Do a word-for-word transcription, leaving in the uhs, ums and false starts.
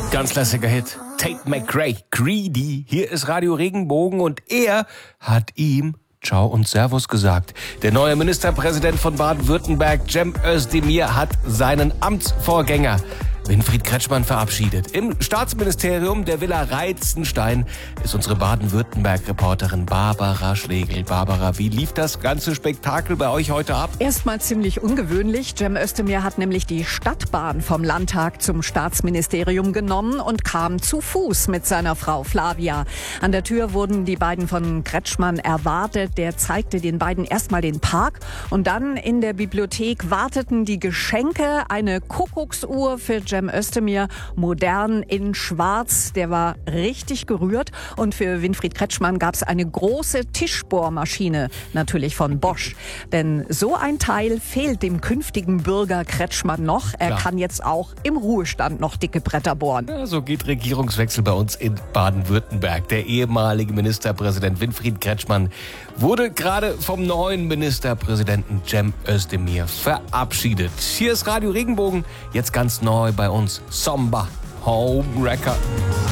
Ganz klassischer Hit. Tate McRae, Greedy. Hier ist Radio Regenbogen und er hat ihm Ciao und Servus gesagt. Der neue Ministerpräsident von Baden-Württemberg, Cem Özdemir, hat seinen Amtsvorgänger Winfried Kretschmann verabschiedet. Im Staatsministerium der Villa Reitzenstein ist unsere Baden-Württemberg-Reporterin Barbara Schlegel. Barbara, wie lief das ganze Spektakel bei euch heute ab? Erstmal ziemlich ungewöhnlich. Cem Özdemir hat nämlich die Stadtbahn vom Landtag zum Staatsministerium genommen und kam zu Fuß mit seiner Frau Flavia. An der Tür wurden die beiden von Kretschmann erwartet. Der zeigte den beiden erstmal den Park und dann in der Bibliothek warteten die Geschenke. Eine Kuckucksuhr für Cem Özdemir, modern in schwarz. Der war richtig gerührt. Und für Winfried Kretschmann gab es eine große Tischbohrmaschine, natürlich von Bosch. Denn so ein Teil fehlt dem künftigen Bürger Kretschmann noch. Er Klar. kann jetzt auch im Ruhestand noch dicke Bretter bohren. Ja, so geht Regierungswechsel bei uns in Baden-Württemberg. Der ehemalige Ministerpräsident Winfried Kretschmann wurde gerade vom neuen Ministerpräsidenten Cem Özdemir verabschiedet. Hier ist Radio Regenbogen, jetzt ganz neu bei uns. Samba, Homewrecker.